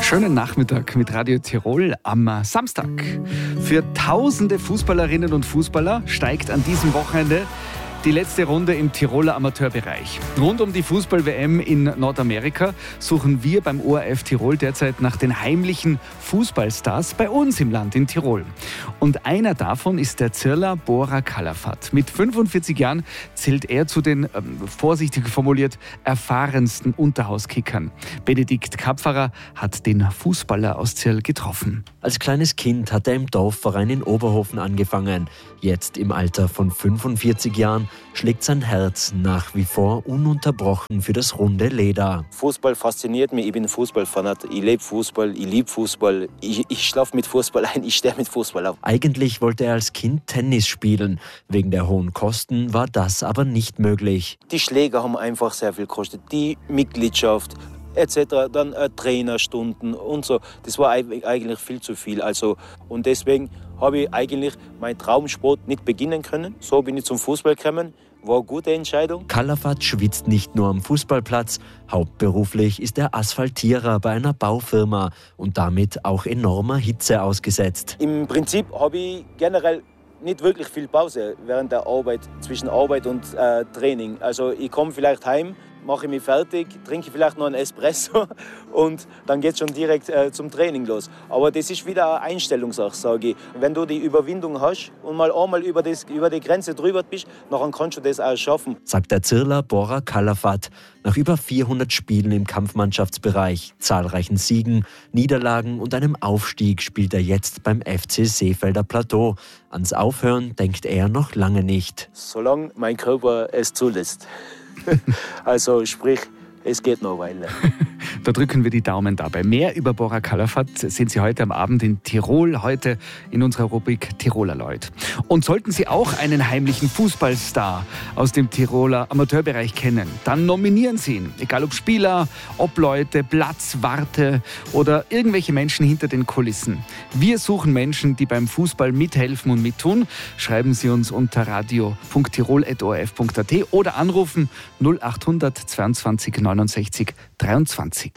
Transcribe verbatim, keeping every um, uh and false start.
Schönen Nachmittag mit Radio Tirol am Samstag. Für tausende Fußballerinnen und Fußballer steigt an diesem Wochenende die letzte Runde im Tiroler Amateurbereich. Rund um die Fußball-W M in Nordamerika suchen wir beim O R F Tirol derzeit nach den heimlichen Fußballstars bei uns im Land in Tirol. Und einer davon ist der Zirler Bora Calafat. Mit fünfundvierzig Jahren zählt er zu den, ähm, vorsichtig formuliert, erfahrensten Unterhauskickern. Benedikt Kapferer hat den Fußballer aus Zirl getroffen. Als kleines Kind hat er im Dorfverein in Oberhofen angefangen. Jetzt im Alter von fünfundvierzig Jahren schlägt sein Herz nach wie vor ununterbrochen für das runde Leder. Fußball fasziniert mich, ich bin Fußballfanat. Ich lebe Fußball, ich liebe Fußball. Ich, ich schlafe mit Fußball ein, ich stehe mit Fußball auf. Eigentlich wollte er als Kind Tennis spielen. Wegen der hohen Kosten war das aber nicht möglich. Die Schläger haben einfach sehr viel gekostet. Die Mitgliedschaft et cetera, dann äh, Trainerstunden und so. Das war eigentlich viel zu viel. Also, und deswegen habe ich eigentlich meinen Traumsport nicht beginnen können. So bin ich zum Fußball gekommen. War eine gute Entscheidung. Calafat schwitzt nicht nur am Fußballplatz. Hauptberuflich ist er Asphaltierer bei einer Baufirma und damit auch enormer Hitze ausgesetzt. Im Prinzip habe ich generell nicht wirklich viel Pause während der Arbeit, zwischen Arbeit und äh, Training. Also ich komme vielleicht heim, mache mich fertig, trinke vielleicht noch einen Espresso und dann geht es schon direkt äh, zum Training los. Aber das ist wieder eine Einstellungssache, sage ich. Wenn du die Überwindung hast und mal einmal über, das, über die Grenze drüber bist, dann kannst du das auch schaffen. Sagt der Zirler Bora Calafat. Nach über vierhundert Spielen im Kampfmannschaftsbereich, zahlreichen Siegen, Niederlagen und einem Aufstieg spielt er jetzt beim F C Seefelder Plateau. Ans Aufhören denkt er noch lange nicht. Solange mein Körper es zulässt. Also sprich, es geht noch eine Weile. Da drücken wir die Daumen dabei. Mehr über Bora Calafat sehen Sie heute am Abend in Tirol, heute in unserer Rubrik Tiroler Leut. Und sollten Sie auch einen heimlichen Fußballstar aus dem Tiroler Amateurbereich kennen, dann nominieren Sie ihn. Egal ob Spieler, Obleute, Platzwarte oder irgendwelche Menschen hinter den Kulissen. Wir suchen Menschen, die beim Fußball mithelfen und mittun. Schreiben Sie uns unter radio punkt tirol at o r f punkt a t oder anrufen null acht hundert zweiundzwanzig neunundsechzig dreiundzwanzig.